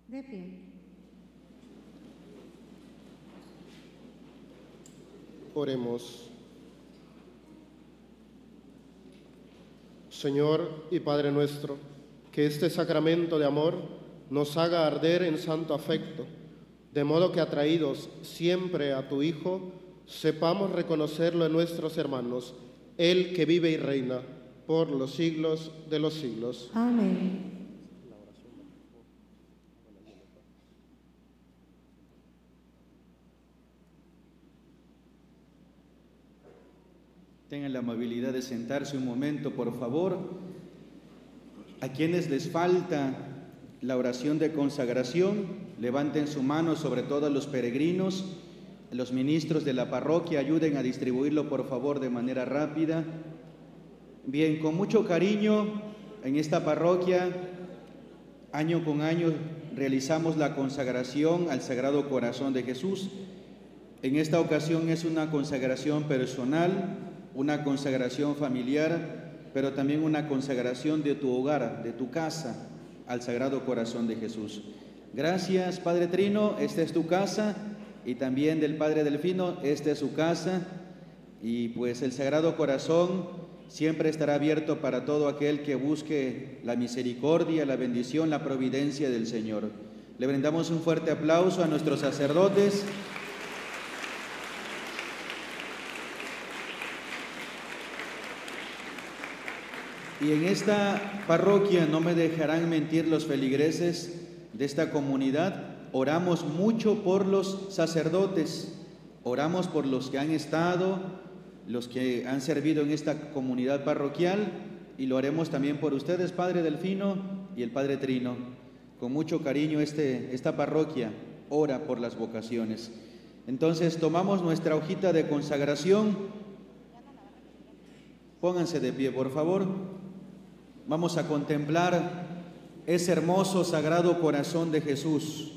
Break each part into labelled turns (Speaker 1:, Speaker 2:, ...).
Speaker 1: De pie.
Speaker 2: Oremos. Señor y Padre nuestro, que este sacramento de amor nos haga arder en santo afecto, de modo que atraídos siempre a tu Hijo, sepamos reconocerlo en nuestros hermanos, Él que vive y reina por los siglos de los siglos.
Speaker 1: Amén.
Speaker 3: Tengan la amabilidad de sentarse un momento, por favor. A quienes les falta la oración de consagración, levanten su mano, sobre todo a los peregrinos. Los ministros de la parroquia ayuden a distribuirlo, por favor, de manera rápida. Bien, con mucho cariño, en esta parroquia, año con año, realizamos la consagración al Sagrado Corazón de Jesús. En esta ocasión es una consagración personal, una consagración familiar, pero también una consagración de tu hogar, de tu casa, al Sagrado Corazón de Jesús. Gracias, Padre Trino, esta es tu casa, y también del Padre Delfino, esta es su casa, y pues el Sagrado Corazón siempre estará abierto para todo aquel que busque la misericordia, la bendición, la providencia del Señor. Le brindamos un fuerte aplauso a nuestros sacerdotes. Y en esta parroquia, no me dejarán mentir los feligreses de esta comunidad, oramos mucho por los sacerdotes, oramos por los que han estado, los que han servido en esta comunidad parroquial, y lo haremos también por ustedes, Padre Delfino y el Padre Trino. Con mucho cariño esta parroquia ora por las vocaciones. Entonces tomamos nuestra hojita de consagración. Pónganse de pie, por favor. Vamos a contemplar ese hermoso Sagrado Corazón de Jesús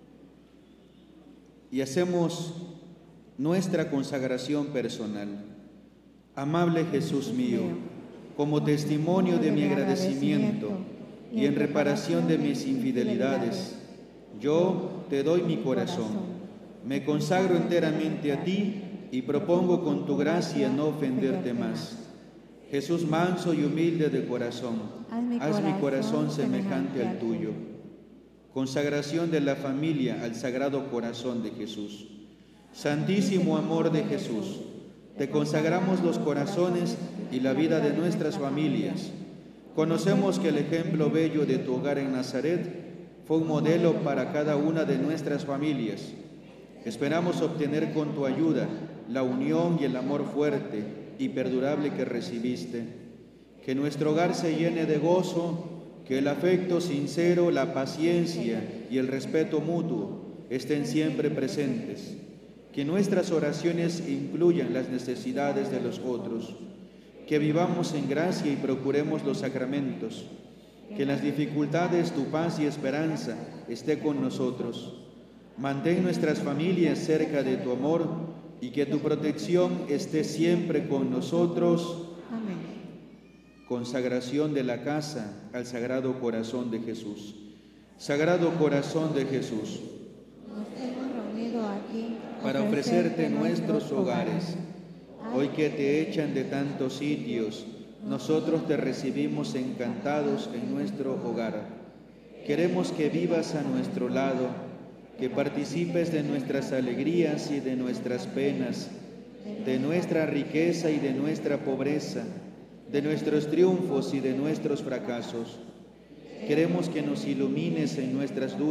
Speaker 3: y hacemos nuestra consagración personal. Amable Jesús mío, como testimonio de mi agradecimiento y en reparación de mis infidelidades, yo te doy mi corazón. Me consagro enteramente a ti y propongo con tu gracia no ofenderte más. Jesús manso y humilde de corazón, haz mi corazón semejante al tuyo. Consagración de la familia al Sagrado Corazón de Jesús. Santísimo amor de Jesús, te consagramos los corazones y la vida de nuestras familias. Conocemos que el ejemplo bello de tu hogar en Nazaret fue un modelo para cada una de nuestras familias. Esperamos obtener con tu ayuda la unión y el amor fuerte y perdurable que recibiste. Que nuestro hogar se llene de gozo, que el afecto sincero, la paciencia y el respeto mutuo estén siempre presentes. Que nuestras oraciones incluyan las necesidades de los otros. Que vivamos en gracia y procuremos los sacramentos. Que en las dificultades tu paz y esperanza esté con nosotros. Mantén nuestras familias cerca de tu amor y que tu protección esté siempre con nosotros.
Speaker 1: Amén.
Speaker 3: Consagración de la casa al Sagrado Corazón de Jesús. Sagrado Corazón de Jesús,
Speaker 1: Nos hemos reunido aquí
Speaker 3: para ofrecerte nuestros hogares. Hoy que te echan de tantos sitios, nosotros te recibimos encantados en nuestro hogar. Queremos que vivas a nuestro lado, que participes de nuestras alegrías y de nuestras penas, de nuestra riqueza y de nuestra pobreza, de nuestros triunfos y de nuestros fracasos. Queremos que nos ilumines en nuestras dudas